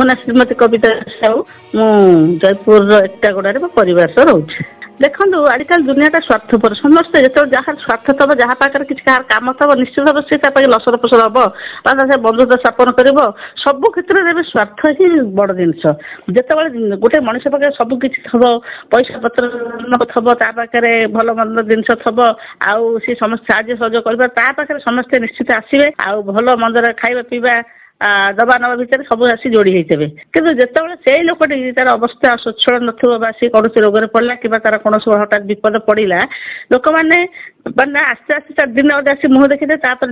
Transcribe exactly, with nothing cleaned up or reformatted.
ମୋ ନାଁ ଶ୍ରୀମତୀ କବିତା ସାହୁ। ମୁଁ ଜୟପୁରର ଏକଟାଗୋଡ଼ାରେ ମୋ ପରିବାର ସହ ରହୁଛି। ଦେଖନ୍ତୁ ଆଜିକାଲି ଦୁନିଆଟା ସ୍ୱାର୍ଥପର। ସମସ୍ତେ ଯେତେବେଳେ ଯାହାର ସ୍ୱାର୍ଥ ଥବ, ଯାହା ପାଖରେ କିଛି କାହାର କାମ ଥବ, ନିଶ୍ଚିତ ଭାବେ ସେ ତା ପାଖରେ ଲସର ଫସର ହବ ବା ସେ ବନ୍ଧୁତା ସ୍ଥାପନ କରିବ। ସବୁ କ୍ଷେତ୍ରରେ ଏବେ ସ୍ୱାର୍ଥ ହିଁ ବଡ ଜିନିଷ। ଯେତେବେଳେ ଗୋଟେ ମଣିଷ ପାଖରେ ସବୁ କିଛି ଥବ, ପଇସା ପତ୍ର ଥବ, ତା ପାଖରେ ଭଲ ମନ୍ଦ ଜିନିଷ ଥବ, ଆଉ ସେ ସମସ୍ତେ ସାହାଯ୍ୟ ସହଯୋଗ କରିବ, ତା ପାଖରେ ସମସ୍ତେ ନିଶ୍ଚିତ ଆସିବେ, ଆଉ ଭଲ ମନ୍ଦରେ ଖାଇବା ପିଇବା ଦବା ନବା ଭିତରେ ସବୁ ଆସି ଯୋଡି ହେଇଥିବେ। କିନ୍ତୁ ଯେତେବେଳେ ସେଇ ଲୋକଟି ତାର ଅବସ୍ଥା ସ୍ୱଚ୍ଛଳ ନଥିବ ବା ସେ କୌଣସି ରୋଗରେ ପଡିଲା କିମ୍ବା ତାର କୌଣସି ହଠାତ୍ ବିପଦ ପଡିଲା, ଲୋକମାନେ ମାନେ ଆସ୍ତେ ଆସ୍ତେ ଦିନ ଅଧେ ଆସି ମୁହଁ ଦେଖିଦେବେ, ତାପରେ